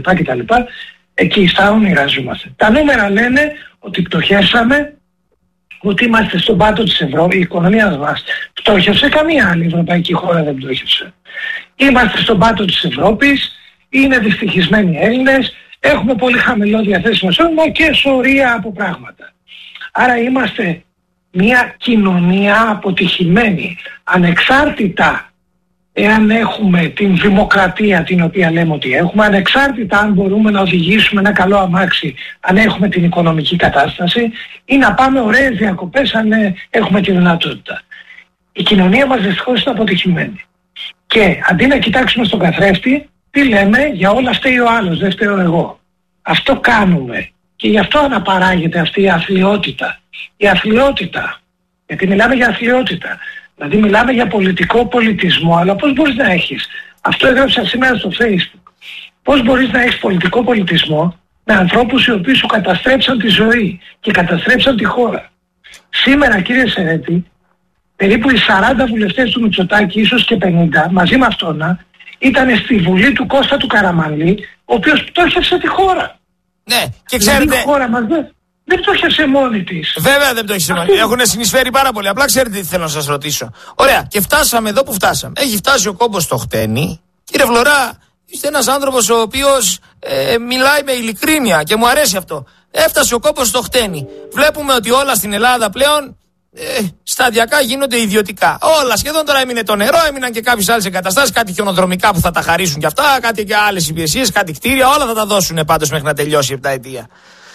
Εκεί στα όνειρα ζούμαστε. Τα νούμερα λένε ότι πτωχεύσαμε, ότι είμαστε στον πάτο της Ευρώπης, η οικονομία μας πτώχευσε, καμία άλλη ευρωπαϊκή χώρα δεν πτώχευσε. Είμαστε στον πάτο της Ευρώπης, είναι δυστυχισμένοι Έλληνες, έχουμε πολύ χαμηλό διαθέσιμο εισόδημα και σωρία από πράγματα. Άρα είμαστε μια κοινωνία αποτυχημένη, ανεξάρτητα εάν έχουμε την δημοκρατία την οποία λέμε ότι έχουμε, ανεξάρτητα αν μπορούμε να οδηγήσουμε ένα καλό αμάξι, αν έχουμε την οικονομική κατάσταση, ή να πάμε ωραίες διακοπές αν έχουμε τη δυνατότητα. Η κοινωνία μας δυστυχώς είναι αποτυχημένη. Και αντί να κοιτάξουμε στον καθρέφτη, τι λέμε, για όλα φταίει ο άλλος, δεν φταίω εγώ. Αυτό κάνουμε. Και γι' αυτό αναπαράγεται αυτή η αθλιότητα. Η αθλιότητα, γιατί μιλάμε για αθλιότητα. Δηλαδή μιλάμε για πολιτικό πολιτισμό, αλλά πώς μπορείς να έχεις, αυτό έγραψα σήμερα στο Facebook, πώς μπορείς να έχεις πολιτικό πολιτισμό με ανθρώπους οι οποίοι σου καταστρέψαν τη ζωή και καταστρέψαν τη χώρα. Σήμερα, κύριε Σερέτη, περίπου οι 40 βουλευτές του Μητσοτάκη, ίσως και 50, μαζί με αυτόνα, ήταν στη Βουλή του Κώστα του Καραμανλή, ο οποίος πτώχευσε τη χώρα. Ναι, και ξέρετε... Δηλαδή η χώρα μας δεν πτώχευσε μόνη της. Βέβαια δεν πτώχευσε μόνη της. Έχουν συνεισφέρει πάρα πολύ. Απλά ξέρετε τι θέλω να σας ρωτήσω. Ωραία, και φτάσαμε εδώ που φτάσαμε. Έχει φτάσει ο κόμπος στο χτένι. Κύριε Φλωρά, είστε ένας άνθρωπος ο οποίος μιλάει με ειλικρίνεια και μου αρέσει αυτό. Έφτασε ο κόμπος στο χτένι. Βλέπουμε ότι όλα στην Ελλάδα πλέον σταδιακά γίνονται ιδιωτικά. Όλα σχεδόν, τώρα έμεινε το νερό, έμειναν και κάποιες άλλες εγκαταστάσεις, κάτι χιονοδρομικά που θα τα χαρίσουν κι αυτά, κάτι και άλλες υπηρεσίες, κάτι κτίρια, όλα θα τα δώσουν πάντως μέχρι να τελειώσει η επταετία.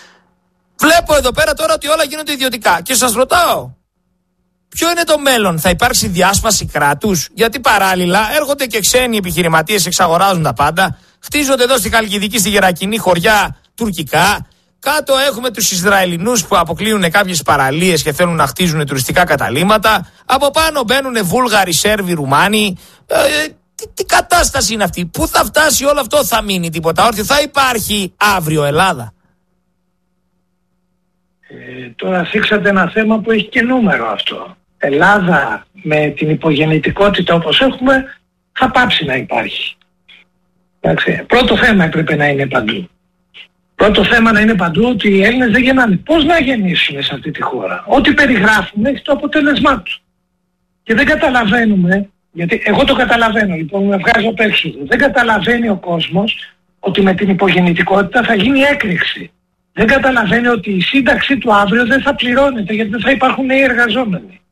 Βλέπω εδώ πέρα τώρα ότι όλα γίνονται ιδιωτικά και σας ρωτάω, ποιο είναι το μέλλον, θα υπάρξει διάσπαση κράτους? Γιατί παράλληλα έρχονται και ξένοι επιχειρηματίες, εξαγοράζουν τα πάντα, χτίζονται εδώ στη Χαλκιδική, στη Γερακινή χωριά τουρκικά. Κάτω έχουμε τους Ισραηλινούς που αποκλείουν κάποιες παραλίες και θέλουν να χτίζουν τουριστικά καταλύματα. Από πάνω μπαίνουν Βούλγαροι, Σέρβοι, Ρουμάνοι. Τι κατάσταση είναι αυτή? Πού θα φτάσει όλο αυτό? Θα μείνει τίποτα όρθιο? Θα υπάρχει αύριο Ελλάδα? Τώρα θίξατε ένα θέμα που έχει και νούμερο αυτό. Ελλάδα με την υπογεννητικότητα όπως έχουμε θα πάψει να υπάρχει. Εντάξει. Πρώτο θέμα έπρεπε να είναι παντού. Πρώτο θέμα να είναι παντού ότι οι Έλληνες δεν γεννάνε. Πώς να γεννήσουν σε αυτή τη χώρα? Ό,τι περιγράφουμε έχει το αποτέλεσμά του. Και δεν καταλαβαίνουμε, γιατί εγώ το καταλαβαίνω, λοιπόν με βγάζω πέρσι. Δεν καταλαβαίνει ο κόσμος ότι με την υπογεννητικότητα θα γίνει έκρηξη. Δεν καταλαβαίνει ότι η σύνταξη του αύριο δεν θα πληρώνεται, γιατί δεν θα υπάρχουν νέοι εργαζόμενοι.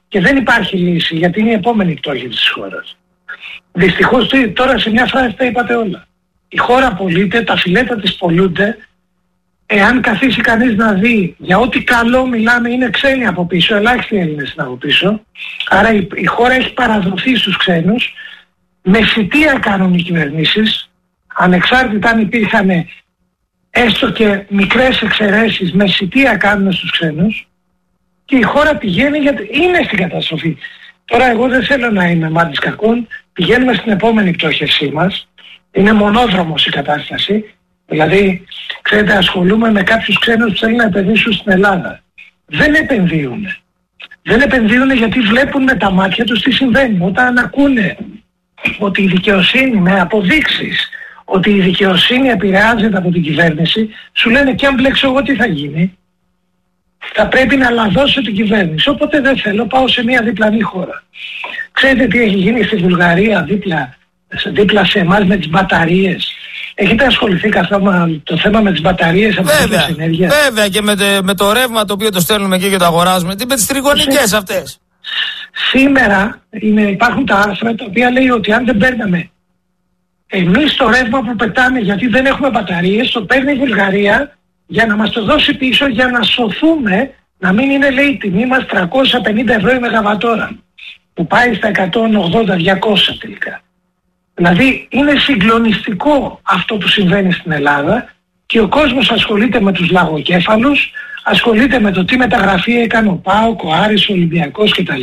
και δεν υπάρχει λύση, γιατί είναι η επόμενη πτώχη της χώρας. Δυστυχώς τώρα σε μια φράση τα είπατε όλα. Η χώρα πωλείται, τα φιλέτα της πωλούνται. Εάν καθίσει κανείς να δει για ό,τι καλό μιλάμε, είναι ξένοι από πίσω, ελάχιστοι Έλληνες είναι από πίσω. Άρα η χώρα έχει παραδοθεί στους ξένους. Με φυτεία κάνουν οι κυβερνήσεις, ανεξάρτητα αν υπήρχαν έστω και μικρές εξαιρέσεις, με φυτεία κάνουν στους ξένους και η χώρα πηγαίνει γιατί είναι στην καταστροφή. Τώρα εγώ δεν θέλω να είμαι μάτης κακών, πηγαίνουμε στην επόμενη πτώχευσή μας, είναι μονόδρομος η κατάσταση. Δηλαδή, ξέρετε, ασχολούμαι με κάποιους ξένους που θέλουν να επενδύσουν στην Ελλάδα. Δεν επενδύουν. Δεν επενδύουν γιατί βλέπουν με τα μάτια τους τι συμβαίνει. Όταν ακούνε ότι η δικαιοσύνη, με αποδείξεις ότι η δικαιοσύνη επηρεάζεται από την κυβέρνηση, σου λένε και αν μπλέξω εγώ τι θα γίνει. Θα πρέπει να λαδώσω την κυβέρνηση. Οπότε δεν θέλω, πάω σε μια διπλανή χώρα. Ξέρετε τι έχει γίνει στη Βουλγαρία δίπλα σε εμάς με τις μπαταρίες? Έχετε ασχοληθεί καθόλου το θέμα με τις μπαταρίες από τις ενέργειες? Βέβαια, και με το ρεύμα το οποίο το στέλνουμε εκεί και το αγοράζουμε, με τις τριγωνικές αυτές. Σήμερα υπάρχουν τα άρθρα τα οποία λέει ότι αν δεν παίρναμε εμείς το ρεύμα που πετάμε γιατί δεν έχουμε μπαταρίες, το παίρνει η Βουλγαρία για να μας το δώσει πίσω, για να σωθούμε, να μην είναι, λέει, η τιμή μας 350 ευρώ η μεγαβατόρα, που πάει στα 180-200 τελικά. Δηλαδή είναι συγκλονιστικό αυτό που συμβαίνει στην Ελλάδα και ο κόσμος ασχολείται με τους λαγοκέφαλους, ασχολείται με το τι μεταγραφή έκανε ο ΠΑΟΚ, ο Άρης, ο Ολυμπιακός κτλ.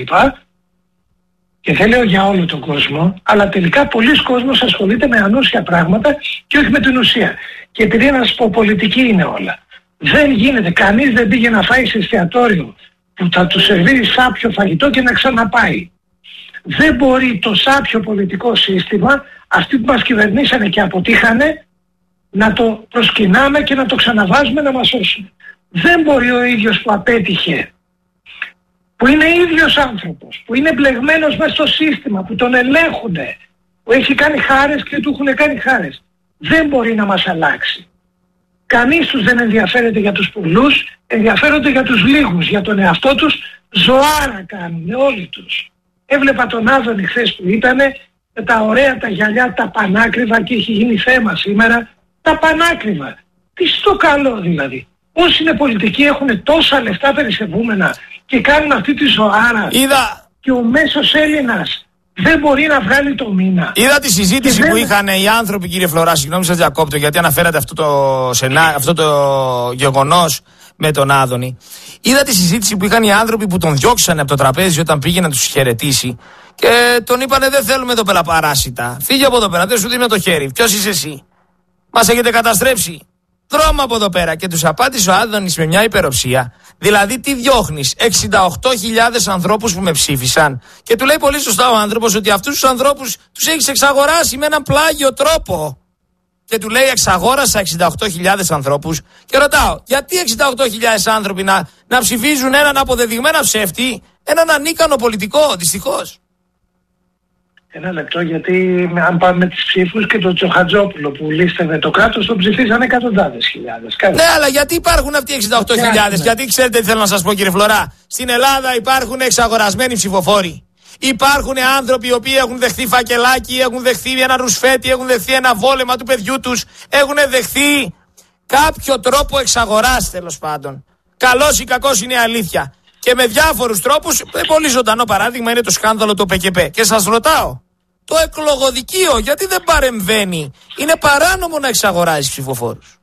Και δεν λέω για όλο τον κόσμο, αλλά τελικά πολλοί κόσμος ασχολείται με ανούσια πράγματα και όχι με την ουσία. Και επειδή να σας πω, πολιτική είναι όλα. Δεν γίνεται, κανείς δεν πήγε να φάει σε εστιατόριο που θα του σερβίρει σάπιο φαγητό και να ξαναπάει. Δεν μπορεί το σάπιο πολιτικό σύστημα, αυτοί που μας κυβερνήσανε και αποτύχανε, να το προσκυνάμε και να το ξαναβάζουμε να μας σώσουν. Δεν μπορεί ο ίδιος που απέτυχε, που είναι ίδιος άνθρωπος, που είναι μπλεγμένος μέσα στο σύστημα, που τον ελέγχουνε, που έχει κάνει χάρες και του έχουν κάνει χάρες, δεν μπορεί να μας αλλάξει. Κανείς τους δεν ενδιαφέρεται για τους πολλούς, ενδιαφέρονται για τους λίγους, για τον εαυτό τους, ζωάρα κάνουν όλοι τους. Έβλεπα τον Άδωνη χθες που ήτανε, με τα ωραία τα γυαλιά, τα πανάκριβα, και έχει γίνει θέμα σήμερα, τα πανάκριβα. Τι στο καλό δηλαδή. Όσοι είναι πολιτικοί έχουν τόσα λεφτά περισσευούμενα και κάνουν αυτή τη ζωάρα. Και ο μέσος Έλληνας δεν μπορεί να βγάλει το μήνα. Είδα τη συζήτηση που είχαν οι άνθρωποι, κύριε Φλωρά, συγγνώμη σας διακόπτω γιατί αναφέρατε αυτό το γεγονός με τον Άδωνη. Είδα τη συζήτηση που είχαν οι άνθρωποι που τον διώξανε από το τραπέζι όταν πήγε να τους χαιρετήσει και τον είπανε δεν θέλουμε εδώ πέρα παράσιτα. Φύγε από εδώ πέρα, δεν σου δίνω το χέρι. Ποιος είσαι εσύ? Μας έχετε καταστρέψει. Δρόμο από εδώ πέρα. Και τους απάντησε ο Άδωνης με μια υπεροψία. Δηλαδή τι διώχνεις? 68.000 ανθρώπους που με ψήφισαν. Και του λέει πολύ σωστά ο άνθρωπος ότι αυτούς τους ανθρώπους τους έχεις εξαγοράσει με έναν πλάγιο τρόπο. Και του λέει εξαγόρασα 68.000 ανθρώπους. Και ρωτάω, γιατί 68.000 άνθρωποι να ψηφίζουν έναν αποδεδειγμένα ψεύτη, έναν ανίκανο πολιτικό? Δυστυχώς. Ένα λεπτό, γιατί αν πάμε με τις ψήφους και τον Τσοχατζόπουλο που λίστευε το κράτος, τον ψηφίσανε εκατοντάδες χιλιάδες. Ναι, αλλά γιατί υπάρχουν αυτοί οι 68.000? Γιατί ξέρετε τι θέλω να σας πω, κύριε Φλωρά? Στην Ελλάδα υπάρχουν εξαγορασμένοι ψηφοφόροι. Υπάρχουν άνθρωποι οι οποίοι έχουν δεχθεί φακελάκι, έχουν δεχθεί ένα ρουσφέτη, έχουν δεχθεί ένα βόλεμα του παιδιού τους, έχουν δεχθεί κάποιο τρόπο εξαγοράς, τέλος πάντων. Καλός ή κακός είναι η αλήθεια. Και με διάφορους τρόπους, πολύ ζωντανό παράδειγμα είναι το σκάνδαλο του ΠΚΠ. Και σας ρωτάω, το εκλογοδικείο γιατί δεν παρεμβαίνει? Είναι παράνομο να εξαγοράζει ψηφοφόρους.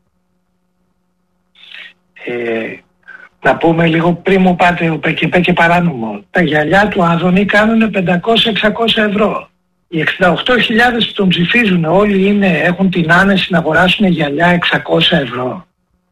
Να πούμε λίγο πριν μου πάτε ο ΠΚΠ και παράνομο. Τα γυαλιά του Άδωνη κάνουν 500-600 ευρώ. Οι 68.000 που τον ψηφίζουν όλοι έχουν την άνεση να αγοράσουν γυαλιά 600 ευρώ.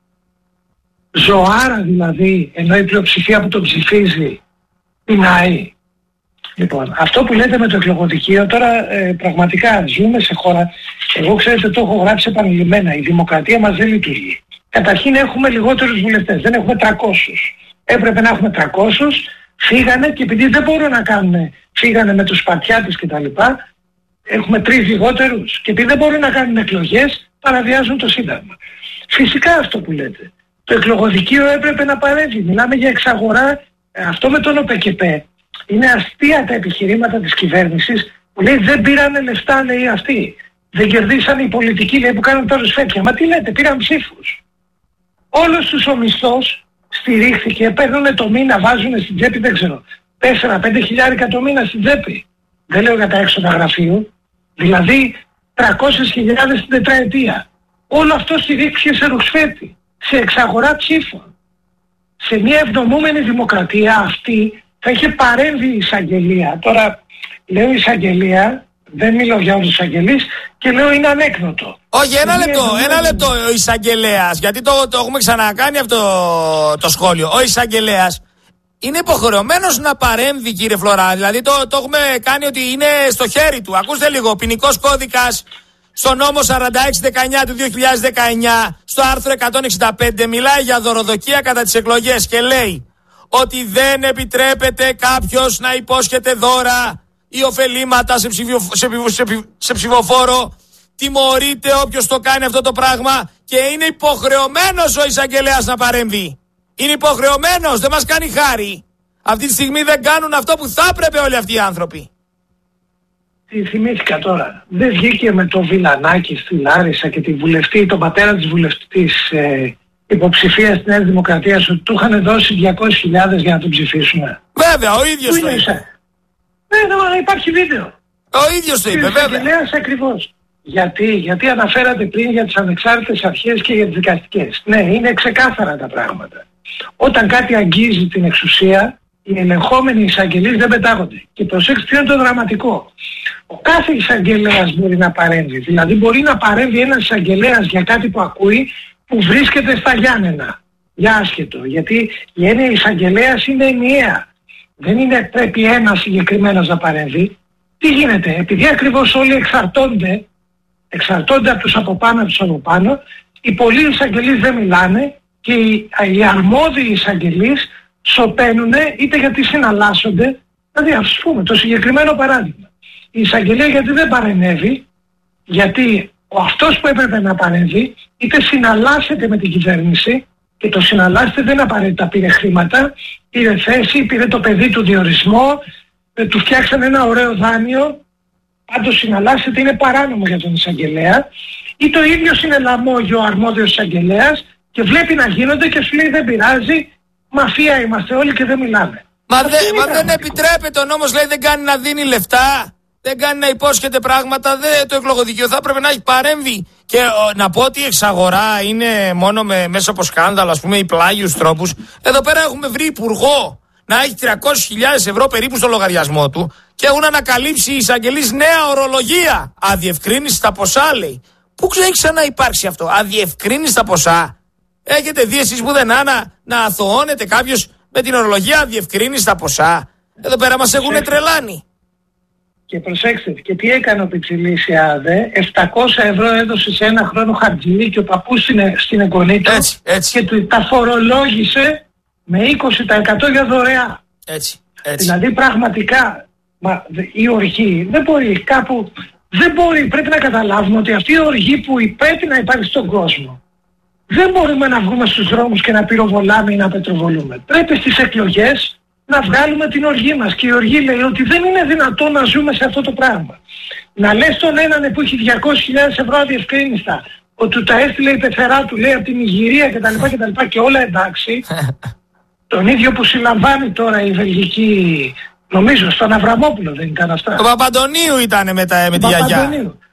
Ζωάρα δηλαδή, ενώ η πλειοψηφία που τον ψηφίζει πεινάει. Λοιπόν, αυτό που λέτε με το εκλογοδικείο, τώρα πραγματικά ζούμε σε χώρα, εγώ ξέρετε το έχω γράψει επανειλημμένα, η δημοκρατία μας δεν λειτουργεί. Καταρχήν έχουμε λιγότερους βουλευτές, δεν έχουμε 300. Έπρεπε να έχουμε 300, φύγανε και επειδή δεν μπορούν να κάνουν, φύγανε με τους Σπαρτιάτες κτλ. Έχουμε 3 λιγότερους και επειδή δεν μπορούν να κάνουν εκλογές, παραβιάζουν το Σύνταγμα. Φυσικά αυτό που λέτε. Το εκλογοδικείο έπρεπε να παρέμβει. Μιλάμε για εξαγορά, αυτό με τον ΟΠΚΠ είναι αστεία τα επιχειρήματα της κυβέρνησης που λέει δεν πήρανε λεφτά, λέει αυτοί. Δεν κερδίσανε οι πολιτικοί, λέει, που κάνουν τώρα σφέτια. Μα τι λέτε, πήραν ψήφους. Όλος τους ο μισθός στηρίχθηκε, παίρνουν το μήνα, βάζουν στην τσέπη, δεν ξέρω, 4-5 χιλιάρικα το μήνα στην τσέπη. Δεν λέω για τα έξοδα γραφείου. Δηλαδή 300.000 την τετραετία. Όλο αυτό στηρίχθηκε σε ρουσφέτη, σε εξαγορά ψήφων. Σε μια ευδομούμενη δημοκρατία αυτή θα είχε παρέμβει η εισαγγελία. Τώρα λέω εισαγγελία, δεν μιλώ για όλους τους εισαγγελείς και λέω είναι ανέκδοτο. Όχι, ένα λεπτό ο εισαγγελέας, γιατί το έχουμε ξανακάνει αυτό το σχόλιο. Ο εισαγγελέας είναι υποχρεωμένος να παρέμβει, κύριε Φλωρά. Δηλαδή το έχουμε κάνει ότι είναι στο χέρι του. Ακούστε λίγο, ποινικός κώδικας στο νόμο 4619 του 2019, στο άρθρο 165, μιλάει για δωροδοκία κατά τις εκλογές και λέει ότι δεν επιτρέπεται κάποιος να υπόσχεται δώρα ή ωφελήματα σε ψηφοφόρο. Τιμωρείται όποιος το κάνει αυτό το πράγμα και είναι υποχρεωμένος ο εισαγγελέας να παρέμβει. Είναι υποχρεωμένος, δεν μας κάνει χάρη. Αυτή τη στιγμή δεν κάνουν αυτό που θα έπρεπε όλοι αυτοί οι άνθρωποι. Τι θυμήθηκα τώρα. Δεν βγήκε με το Βιλανάκη στη Λάρισα και τη βουλευτή, τον πατέρα της βουλευτής υποψηφίας της Νέας Δημοκρατίας, ότι του είχαν δώσει 200.000 για να τον ψηφίσουμε. Βέβαια, ο ίδιος το είπε. Ναι, υπάρχει βίντεο. Ο ίδιος το είπε, βέβαια. Ακριβώς. Γιατί αναφέρατε πριν για τις ανεξάρτητες αρχές και για τις δικαστικές. Ναι, είναι ξεκάθαρα τα πράγματα. Όταν κάτι αγγίζει την εξουσία, οι ελεγχόμενοι εισαγγελείς δεν πετάγονται. Και προσέξτε ποιο είναι το δραματικό. Ο κάθε εισαγγελέας μπορεί να παρέμβει. Δηλαδή μπορεί να παρέμβει ένας εισαγγελέας για κάτι που ακούει που βρίσκεται στα Γιάννενα. Για άσχετο. Γιατί η έννοια εισαγγελέας είναι ενιαία. Δεν είναι πρέπει ένας συγκεκριμένος να παρέμβει. Τι γίνεται, επειδή ακριβώς όλοι εξαρτώνται από τους από πάνω, από τους από πάνω, οι πολλοί εισαγγελείς δεν μιλάνε και οι αρμόδιοι εισαγγελείς σωπαίνουνε είτε γιατί συναλλάσσονται. Δηλαδή ας πούμε το συγκεκριμένο παράδειγμα. Η εισαγγελία γιατί δεν παρενέβη, γιατί αυτός που έπρεπε να παρέμβει είτε συναλλάσσεται με την κυβέρνηση και το συναλλάσσεται δεν απαραίτητα πήρε χρήματα, πήρε θέση, πήρε το παιδί του διορισμό, του φτιάξανε ένα ωραίο δάνειο, πάντως συναλλάσσεται, είναι παράνομο για τον εισαγγελέα, ή το ίδιο συνελαμόγιο ο αρμόδιος εισαγγελέας και βλέπει να γίνονται και σου λέει δεν πειράζει, μαφία είμαστε όλοι και δεν μιλάμε. Μα δεν επιτρέπεται, ο νόμος λέει δεν κάνει να δίνει λεφτά, δεν κάνει να υπόσχεται πράγματα, το εκλογοδικείο θα έπρεπε να έχει παρέμβει. Και να πω ότι η εξαγορά είναι μόνο μέσα από σκάνδαλο, ας πούμε, ή πλάγιους τρόπους. Εδώ πέρα έχουμε βρει υπουργό να έχει 300.000 ευρώ περίπου στο λογαριασμό του και έχουν ανακαλύψει οι εισαγγελείς νέα ορολογία. Αδιευκρίνηση στα ποσά, λέει. Πού έχει ξαναυπάρξει αυτό, αδιευκρίνηση στα ποσά? Έχετε δει εσείς που δεν να αθωώνεται κάποιος με την ορολογία αδιευκρίνηση στα ποσά? Εδώ πέρα μας έχουν τρελάνει. Και προσέξτε, και τι έκανε ο Πιτσιλής η ΑΔΕ, 700 ευρώ έδωσε σε ένα χρόνο χαρτζηλί και ο παππούς στην εγγονή του και τα φορολόγησε με 20% για δωρεά. Έτσι. Δηλαδή πραγματικά η οργή δεν μπορεί κάπου, πρέπει να καταλάβουμε ότι αυτή η οργή που πρέπει να υπάρχει στον κόσμο, δεν μπορούμε να βγούμε στους δρόμους και να πυροβολάμε ή να πετροβολούμε. Πρέπει στις εκλογές να βγάλουμε την οργή μας. Και η οργή λέει ότι δεν είναι δυνατόν να ζούμε σε αυτό το πράγμα. Να λες τον έναν που έχει 200.000 ευρώ αδιευκρίνηστα, ότι του τα έστειλε η πεθερά του, λέει, από την Ιγυρία κτλ. Και όλα εντάξει. Τον ίδιο που συλλαμβάνει τώρα η βελγική, νομίζω στον Αβραμόπουλο δεν ήταν αυτά? Ο Παπαντονίου ήταν με τη γιαγιά.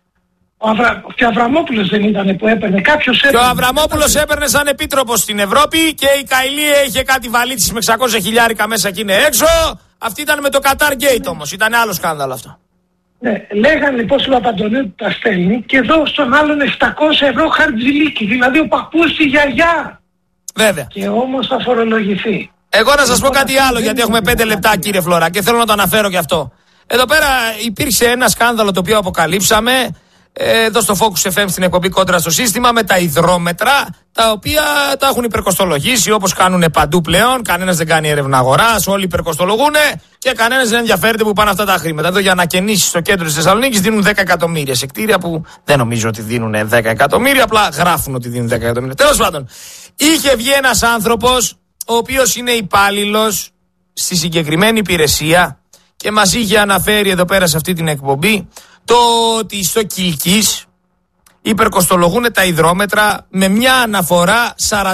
Και ο Αβραμόπουλος δεν ήταν που έπαιρνε? Κάποιος έπαιρνε. Και ο Αβραμόπουλος έπαιρνε σαν επίτροπος στην Ευρώπη και η Καηλή είχε κάτι βαλίτσες με 600 χιλιάρικα μέσα και είναι έξω. Αυτή ήταν με το Qatar Gate όμως. Ήταν άλλο σκάνδαλο αυτό. Ναι, λέγανε λοιπόν στον Παπαντονίου τα στέλνει και εδώ στον άλλον 700 ευρώ χαρτζηλίκι. Δηλαδή ο παππούς στη γιαγιά. Βέβαια. Και όμως θα φορολογηθεί. Εγώ να σας πω κάτι άλλο, γιατί έχουμε 5 λεπτά, κύριε Φλωρά, και θέλω να το αναφέρω και αυτό. Εδώ πέρα υπήρξε ένα σκάνδαλο το οποίο αποκαλύψαμε εδώ στο Focus FM στην εκπομπή Κόντρα στο Σύστημα, με τα υδρόμετρα, τα οποία τα έχουν υπερκοστολογήσει όπως κάνουν παντού πλέον. Κανένας δεν κάνει έρευνα αγοράς, όλοι υπερκοστολογούν και κανένας δεν ενδιαφέρεται που πάνε αυτά τα χρήματα. Εδώ για ανακαινήσεις στο κέντρο της Θεσσαλονίκης δίνουν 10 εκατομμύρια σε κτίρια που δεν νομίζω ότι δίνουν 10 εκατομμύρια, απλά γράφουν ότι δίνουν 10 εκατομμύρια. Τέλος πάντων, είχε βγει ένας άνθρωπος ο οποίος είναι υπάλληλος στη συγκεκριμένη υπηρεσία και μας είχε αναφέρει εδώ πέρα σε αυτή την εκπομπή το ότι στο Κιλκής υπερκοστολογούν τα υδρόμετρα με μια αναφορά 42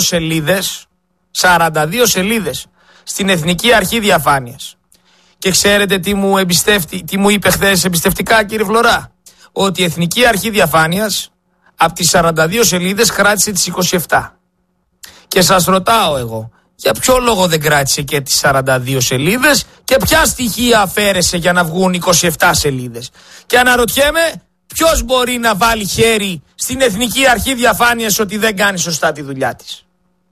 σελίδες στην Εθνική Αρχή Διαφάνειας. Και ξέρετε τι μου είπε χθες εμπιστευτικά, κύριε Φλωρά? Ότι η Εθνική Αρχή Διαφάνειας από τις 42 σελίδες κράτησε τις 27. Και σας ρωτάω εγώ, για ποιο λόγο δεν κράτησε και τις 42 σελίδες και ποια στοιχεία αφαίρεσε για να βγουν 27 σελίδες? Και αναρωτιέμαι, ποιος μπορεί να βάλει χέρι στην Εθνική Αρχή Διαφάνειας ότι δεν κάνει σωστά τη δουλειά της?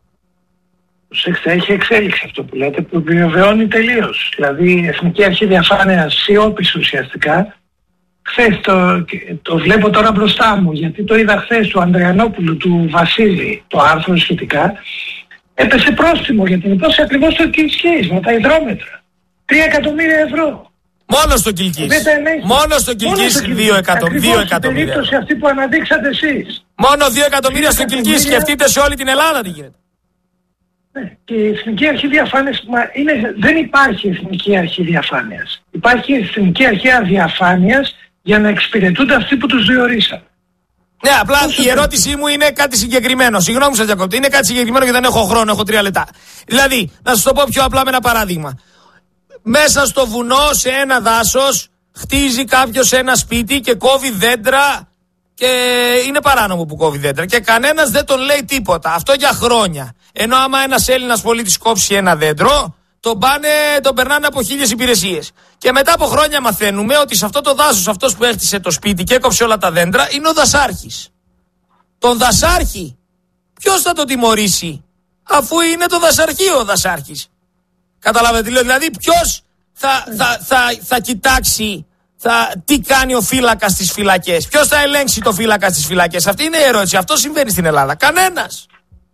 Έχει εξέλιξη αυτό που λέτε, που επιβεβαιώνει τελείως. Δηλαδή η Εθνική Αρχή Διαφάνειας σιώπησε ουσιαστικά. Χθες το βλέπω τώρα μπροστά μου, γιατί το είδα χθες του Ανδριανόπουλου, του Βασίλη, το άρθρο σχετικά. Έπεσε πρόστιμο για την υπόθεση ακριβώς στο Κιλκής με τα υδρόμετρα. 3 εκατομμύρια ευρώ. Μόνο στο Κιλκής. Μόνο στο Κιλκής 2 εκατομμύρια. Στην περίπτωση αυτή που αναδείξατε εσείς. Μόνο 2 εκατομμύρια στο Κιλκής. Σκεφτείτε σε όλη την Ελλάδα τι γίνεται. Ναι, και η Εθνική Αρχή Διαφάνειας δεν υπάρχει Εθνική Αρχή Διαφάνειας. Υπάρχει Εθνική Αρχή Αδιαφάνειας για να εξυπηρετούνται αυτοί που τους διορίσαν. Ναι, απλά η ερώτησή μου είναι κάτι συγκεκριμένο. Συγγνώμη σας διακόπτω. Είναι κάτι συγκεκριμένο γιατί δεν έχω χρόνο, έχω 3 λεπτά. Δηλαδή, να σας το πω πιο απλά με ένα παράδειγμα. Μέσα στο βουνό, σε ένα δάσος, χτίζει κάποιος ένα σπίτι και κόβει δέντρα και είναι παράνομο που κόβει δέντρα και κανένας δεν τον λέει τίποτα. Αυτό για χρόνια. Ενώ άμα ένας Έλληνας πολίτης κόψει ένα δέντρο, τον περνάνε από 1000 υπηρεσίες. Και μετά από χρόνια μαθαίνουμε ότι σε αυτό το δάσος αυτός που έχτισε το σπίτι και έκοψε όλα τα δέντρα είναι ο δασάρχης. Τον δασάρχη ποιος θα τον τιμωρήσει, αφού είναι το δασαρχείο ο δασάρχης? Καταλάβετε τι λέω? Δηλαδή ποιος θα κοιτάξει τι κάνει ο φύλακας στις φυλακές? Ποιος θα ελέγξει το φύλακα στις φυλακές? Αυτή είναι η ερώτηση. Αυτό συμβαίνει στην Ελλάδα? Κανένας.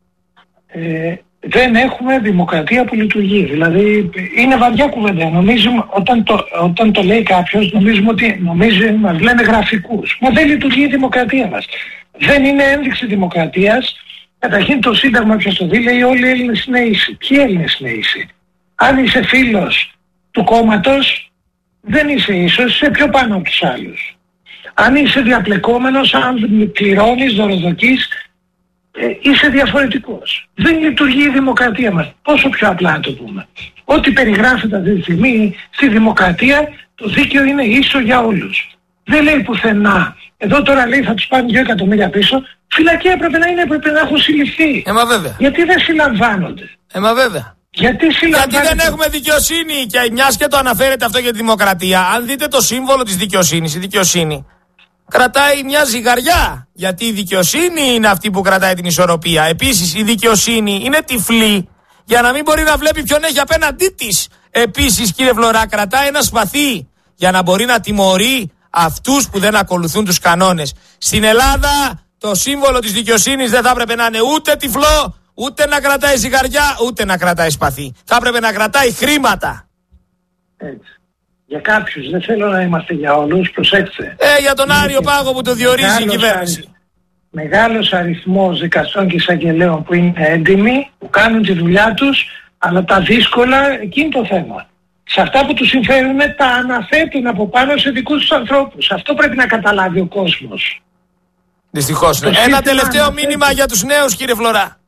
Δεν έχουμε δημοκρατία που λειτουργεί. Δηλαδή είναι βαριά κουβέντα. Νομίζουμε, όταν το λέει κάποιος, νομίζουμε ότι μας λένε γραφικούς. Μα δεν λειτουργεί η δημοκρατία μας. Δεν είναι ένδειξη δημοκρατίας. Καταρχήν το Σύνταγμα, ποιος το δει, λέει όλοι οι Έλληνες είναι ίσοι. Ποιοι Έλληνες είναι ίσοι? Αν είσαι φίλος του κόμματος, δεν είσαι ίσος, είσαι πιο πάνω από τους άλλους. Αν είσαι διαπλεκόμενος, αν πληρώνεις, δωροδοκείς, είσαι διαφορετικός. Δεν λειτουργεί η δημοκρατία μας. Πόσο πιο απλά να το πούμε. Ό,τι περιγράφεται αυτή τη στιγμή στη δημοκρατία, το δίκαιο είναι ίσο για όλους. Δεν λέει πουθενά. Εδώ τώρα λέει θα τους πάνε 2 εκατομμύρια πίσω. Φυλακή έπρεπε να έχουν συλληφθεί. Μα βέβαια. Γιατί δεν συλλαμβάνονται? Μα βέβαια. Γιατί δεν έχουμε δικαιοσύνη. Και μιας και το αναφέρεται αυτό για τη δημοκρατία, αν δείτε το σύμβολο της δικαιοσύνης, η δικαιοσύνη κρατάει μια ζυγαριά. Γιατί η δικαιοσύνη είναι αυτή που κρατάει την ισορροπία. Επίσης η δικαιοσύνη είναι τυφλή για να μην μπορεί να βλέπει ποιον έχει απέναντί της. Επίσης, κύριε Φλωρά, κρατάει ένα σπαθί για να μπορεί να τιμωρεί αυτούς που δεν ακολουθούν τους κανόνες. Στην Ελλάδα το σύμβολο της δικαιοσύνης δεν θα έπρεπε να είναι ούτε τυφλό, ούτε να κρατάει ζυγαριά, ούτε να κρατάει σπαθί. Θα έπρεπε να κρατάει χρήματα. Έτσι. Για κάποιους, δεν θέλω να είμαστε για όλους, προσέξτε. Για τον Άριο Πάγο που το διορίζει η κυβέρνηση. Μεγάλος αριθμός δικαστών και εισαγγελέων που είναι έντιμοι, που κάνουν τη δουλειά τους, αλλά τα δύσκολα, εκεί είναι το θέμα. Σε αυτά που τους συμφέρουν τα αναθέτουν από πάνω σε δικούς τους ανθρώπους. Αυτό πρέπει να καταλάβει ο κόσμος. Δυστυχώς. Ένα τελευταίο μήνυμα για τους νέους, κύριε Φλωρά.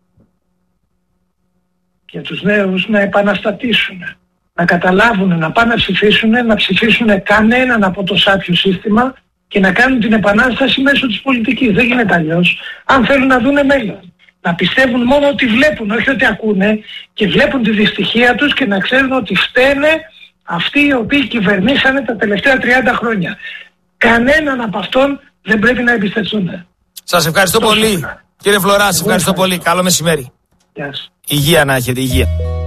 Για τους νέους να επαναστατήσουν. Να καταλάβουν, να πάνε να ψηφίσουν κανέναν από το σάπιο σύστημα και να κάνουν την επανάσταση μέσω της πολιτικής. Δεν γίνεται αλλιώς. Αν θέλουν να δούνε μέλλον. Να πιστεύουν μόνο ότι βλέπουν, όχι ότι ακούνε, και βλέπουν τη δυστυχία τους και να ξέρουν ότι φταίνε αυτοί οι οποίοι κυβερνήσανε τα τελευταία 30 χρόνια. Κανέναν από αυτόν δεν πρέπει να εμπιστευτούν. Σας ευχαριστώ πολύ. Κύριε Φλωρά, σας ευχαριστώ πολύ. Καλό μεσημέρι. Γεια σας. Υγεία να έχετε, υγεία.